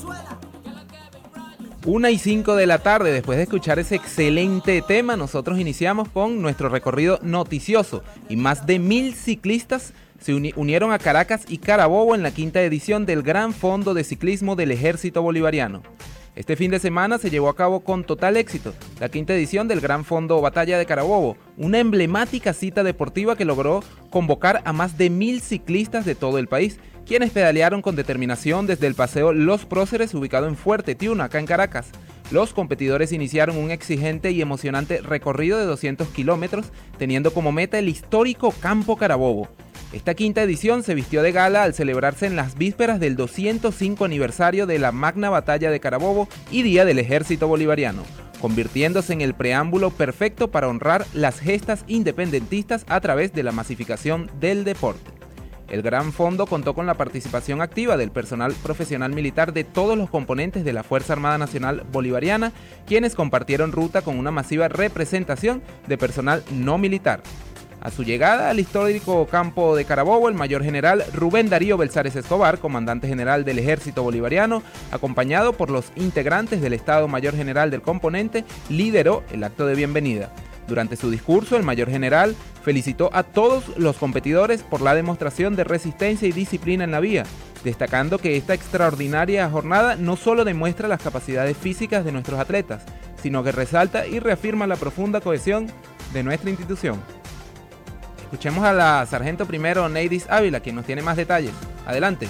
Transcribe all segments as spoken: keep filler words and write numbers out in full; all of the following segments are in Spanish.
Una y cinco de la tarde, después de escuchar ese excelente tema, nosotros iniciamos con nuestro recorrido noticioso y más de mil ciclistas se uni- unieron a Caracas y Carabobo en la quinta edición del Gran Fondo de Ciclismo del Ejército Bolivariano. Este fin de semana se llevó a cabo con total éxito la quinta edición del Gran Fondo Batalla de Carabobo, una emblemática cita deportiva que logró convocar a más de mil ciclistas de todo el país, quienes pedalearon con determinación desde el Paseo Los Próceres, ubicado en Fuerte Tiuna, acá en Caracas. Los competidores iniciaron un exigente y emocionante recorrido de doscientos kilómetros, teniendo como meta el histórico Campo Carabobo. Esta quinta edición se vistió de gala al celebrarse en las vísperas del doscientos cinco aniversario de la Magna Batalla de Carabobo y Día del Ejército Bolivariano, convirtiéndose en el preámbulo perfecto para honrar las gestas independentistas a través de la masificación del deporte. El Gran Fondo contó con la participación activa del personal profesional militar de todos los componentes de la Fuerza Armada Nacional Bolivariana, quienes compartieron ruta con una masiva representación de personal no militar. A su llegada al histórico campo de Carabobo, el mayor general Rubén Darío Belzares Escobar, comandante general del Ejército Bolivariano, acompañado por los integrantes del Estado Mayor General del componente, lideró el acto de bienvenida. Durante su discurso, el mayor general felicitó a todos los competidores por la demostración de resistencia y disciplina en la vía, destacando que esta extraordinaria jornada no solo demuestra las capacidades físicas de nuestros atletas, sino que resalta y reafirma la profunda cohesión de nuestra institución. Escuchemos a la sargento primero Neidis Ávila, quien nos tiene más detalles. Adelante.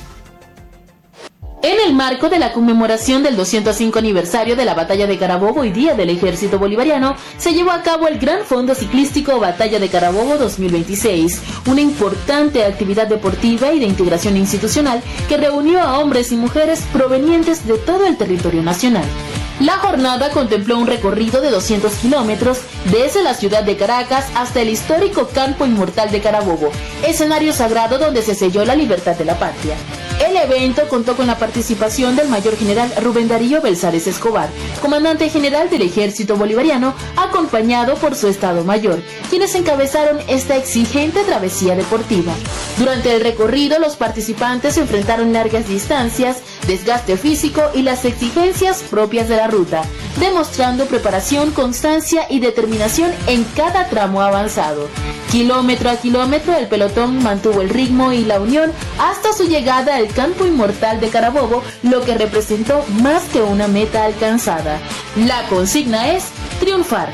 En el marco de la conmemoración del doscientos cinco aniversario de la Batalla de Carabobo y Día del Ejército Bolivariano, se llevó a cabo el Gran Fondo Ciclístico Batalla de Carabobo dos mil veintiséis, una importante actividad deportiva y de integración institucional que reunió a hombres y mujeres provenientes de todo el territorio nacional. La jornada contempló un recorrido de doscientos kilómetros desde la ciudad de Caracas hasta el histórico Campo Inmortal de Carabobo, escenario sagrado donde se selló la libertad de la patria. El evento contó con la participación del mayor general Rubén Darío Belzares Escobar, comandante general del Ejército Bolivariano, acompañado por su Estado Mayor, quienes encabezaron esta exigente travesía deportiva. Durante el recorrido, los participantes enfrentaron largas distancias, desgaste físico y las exigencias propias de la ruta, demostrando preparación, constancia y determinación en cada tramo avanzado. Kilómetro a kilómetro, el pelotón mantuvo el ritmo y la unión hasta su llegada al Campo Inmortal de Carabobo, lo que representó más que una meta alcanzada. La consigna es triunfar.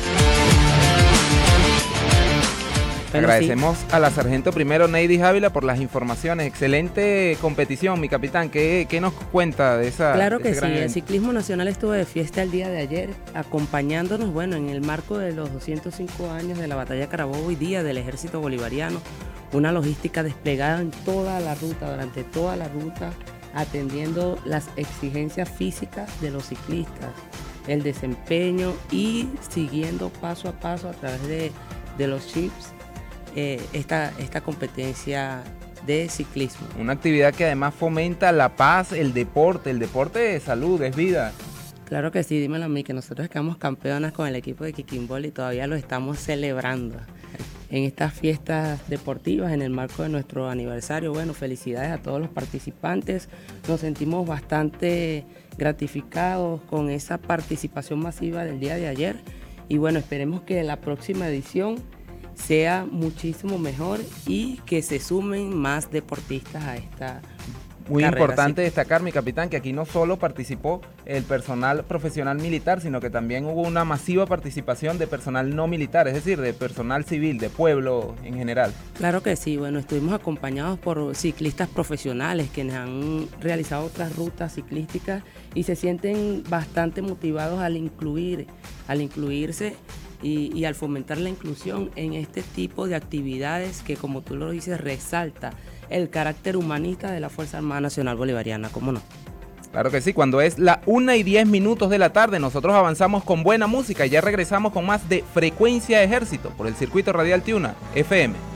Agradecemos a la sargento primero Neidis Ávila por las informaciones. Excelente competición, mi capitán. ¿Qué, qué nos cuenta de esa? Claro de que ese sí, gran el evento? ciclismo nacional estuvo de fiesta el día de ayer, acompañándonos, bueno, en el marco de los doscientos cinco años de la Batalla de Carabobo y Día del Ejército Bolivariano, una logística desplegada en toda la ruta, durante toda la ruta, atendiendo las exigencias físicas de los ciclistas, el desempeño y siguiendo paso a paso a través de, de los chips eh, esta, esta competencia de ciclismo. Una actividad que además fomenta la paz, el deporte, el deporte es salud, es vida. Claro que sí, dímelo a mí, que nosotros quedamos campeonas con el equipo de Quiquimbol y todavía lo estamos celebrando en estas fiestas deportivas en el marco de nuestro aniversario. Bueno, felicidades a todos los participantes, nos sentimos bastante gratificados con esa participación masiva del día de ayer y bueno, esperemos que la próxima edición sea muchísimo mejor y que se sumen más deportistas a esta Muy carrera, importante sí. destacar, mi capitán, que aquí no solo participó el personal profesional militar, sino que también hubo una masiva participación de personal no militar, es decir, de personal civil, de pueblo en general. Claro que sí, bueno, estuvimos acompañados por ciclistas profesionales quienes han realizado otras rutas ciclísticas y se sienten bastante motivados al incluir, al incluirse y, y al fomentar la inclusión en este tipo de actividades que, como tú lo dices, resalta el carácter humanista de la Fuerza Armada Nacional Bolivariana, ¿cómo no? Claro que sí, cuando es la una y diez minutos de la tarde, nosotros avanzamos con buena música y ya regresamos con más de Frecuencia Ejército por el Circuito Radial Tiuna, F M.